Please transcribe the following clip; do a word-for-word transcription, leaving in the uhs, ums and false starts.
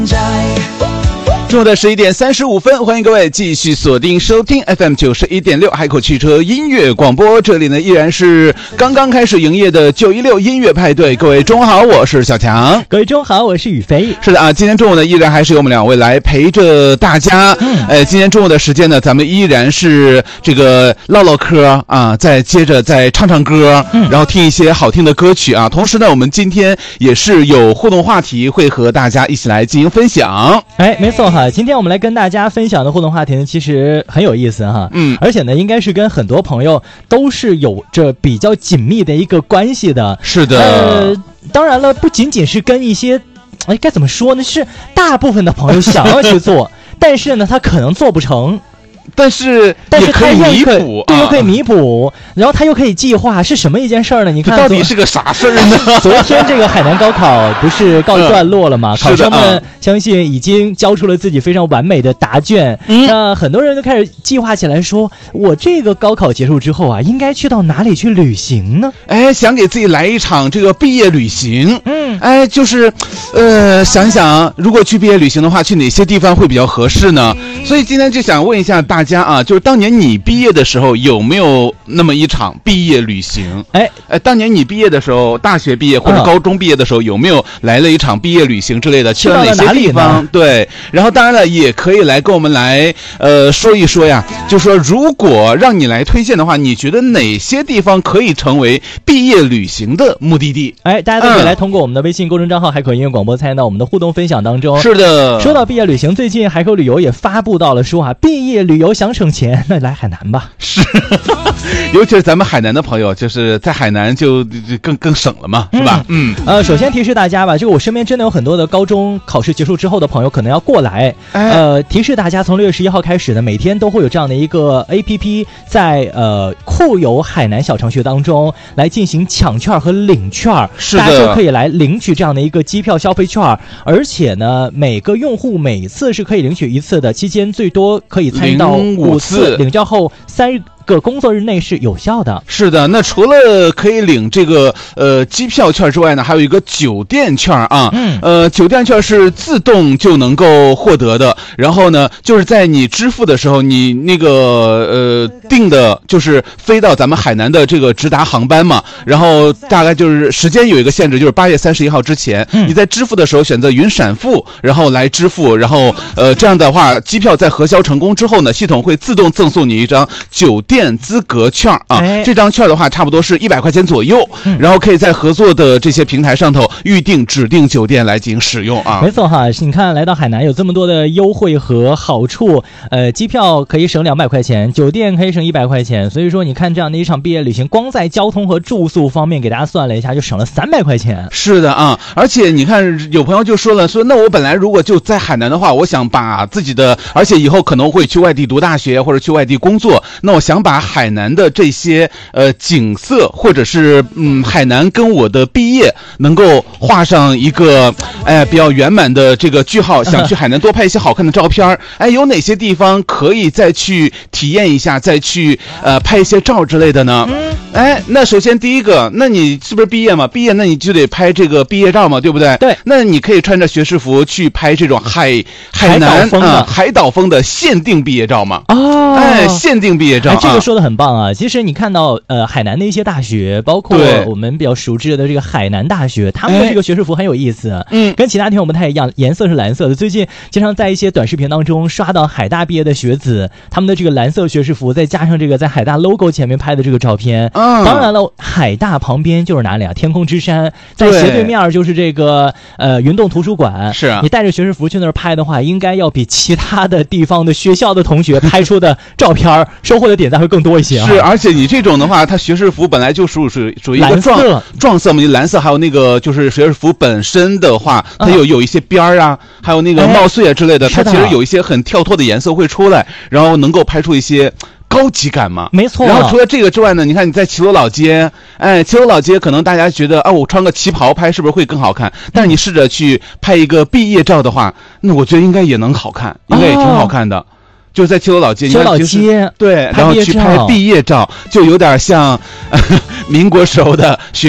中午的十一点三十五分，欢迎各位继续锁定收听 F M 九十一点六海口汽车音乐广播。这里呢依然是刚刚开始营业的九一六音乐派对。各位中午好，我是小强。 各位中午好，我是宇飞。 是的啊，今天中午呢依然还是由我们两位来陪着大家。嗯，呃，今天中午的时间呢，咱们依然是这个唠唠嗑啊，再接着再唱唱歌，嗯，然后听一些好听的歌曲啊。同时呢，我们今天也是有互动话题，会和大家一起来进行分享。 哎，没错哈。今天我们来跟大家分享的互动话题呢，其实很有意思哈，嗯，而且呢，应该是跟很多朋友都是有着比较紧密的一个关系的。 是的， 呃，当然了，不仅仅是跟一些，哎，该怎么说呢？是大部分的朋友想要去做，但是呢，他可能做不成。 但是但是可以弥补， 对，又可以弥补，然后他又可以计划，是什么一件事儿呢？你看， 到底是个啥事儿呢？ 昨天这个海南高考不是告一段落了吗？嗯、考生们相信已经交出了自己非常完美的答卷。嗯，那很多人都开始计划起来说，我这个高考结束之后啊，应该去到哪里去旅行呢？ 哎，想给自己来一场这个毕业旅行。嗯，哎，就是，呃，想想如果去毕业旅行的话，去哪些地方会比较合适呢？所以今天就想问一下大家啊，就是当年你毕业的时候有没有那么一场毕业旅行？哎哎，当年你毕业的时候，大学毕业或者高中毕业的时候，有没有来了一场毕业旅行之类的？去了哪些地方？对，然后当然了，也可以来跟我们来呃说一说呀，就说如果让你来推荐的话，你觉得哪些地方可以成为毕业旅行的目的地？ 哎，大家都可以来通过我们的微信公众账号海口音乐广播参与到我们的互动分享当中。 是的， 说到毕业旅行，最近海口旅游也发布到了说啊，毕业旅游想省钱，那来海南吧。 是，尤其是咱们海南的朋友，就是在海南就就更更省了嘛，是吧？嗯， 呃，首先提示大家吧，这个我身边真的有很多的高中考试结束之后的朋友可能要过来，哎、呃，提示大家从六月十一号开始呢，每天都会有这样的一个 A P P 在呃酷游海南小程序当中来进行抢券和领券， 是的， 大家就可以来领取这样的一个机票消费券，而且呢，每个用户每次是可以领取一次的，期间最多可以参与到五次，领券后三个工作日内是有效的。 是的，那除了可以领这个呃机票券之外呢，还有一个酒店券啊。嗯。呃，酒店券是自动就能够获得的。然后呢，就是在你支付的时候，你那个呃订的就是飞到咱们海南的这个直达航班嘛。然后大概就是时间有一个限制，就是八月三十一号之前，嗯、你在支付的时候选择云闪付，然后来支付，然后呃这样的话，机票在核销成功之后呢，系统会自动赠送你一张酒店资格券啊，哎、这张券的话差不多是一百块钱左右，嗯、然后可以在合作的这些平台上头预定指定酒店来进行使用啊。 没错哈，你看来到海南有这么多的优惠和好处，呃，机票可以省两百块钱，酒店可以省一百块钱，所以说你看这样的一场毕业旅行，光在交通和住宿方面给大家算了一下，就省了三百块钱。 是的啊，而且你看有朋友就说了，说那我本来如果就在海南的话，我想把自己的，而且以后可能会去外地读大学或者去外地工作，那我想把海南的这些呃景色，或者是嗯海南跟我的毕业能够画上一个哎比较圆满的这个句号，想去海南多拍一些好看的照片，哎，有哪些地方可以再去体验一下，再去呃拍一些照之类的呢？哎，那首先第一个，那你是不是毕业嘛？毕业那你就得拍这个毕业照嘛，对不对？ 对。 那你可以穿着学士服去拍这种海海南海岛风的、 呃、海岛风的限定毕业照嘛？ 哦， 哎，限定毕业照， 哎，这个说的很棒啊！其实你看到呃海南的一些大学，包括我们比较熟知的这个海南大学，他们的这个学士服很有意思，嗯，跟其他地方不太一样，颜色是蓝色的。最近经常在一些短视频当中刷到海大毕业的学子，他们的这个蓝色学士服，再加上这个在海大 logo 前面拍的这个照片，嗯，当然了，海大旁边就是哪里啊？天空之山，在斜对面就是这个呃云洞图书馆， 是啊， 你带着学士服去那儿拍的话，应该要比其他的地方的学校的同学拍出的照片收获的点赞会更多一些啊。 是，而且你这种的话，它学士服本来就属属属于一个撞撞色嘛，蓝色，还有那个就是学士服本身的话，它有有一些边儿啊，还有那个帽穗啊之类的，它其实有一些很跳脱的颜色会出来，然后能够拍出一些高级感嘛， 没错。 然后除了这个之外呢，你看你在齐鲁老街，哎，齐鲁老街可能大家觉得啊，我穿个旗袍拍是不是会更好看？但是你试着去拍一个毕业照的话，那我觉得应该也能好看，应该也挺好看的。哦，就是在齐鲁老街， 齐鲁老街对，然后去拍毕业照，就有点像呵呵民国时候的学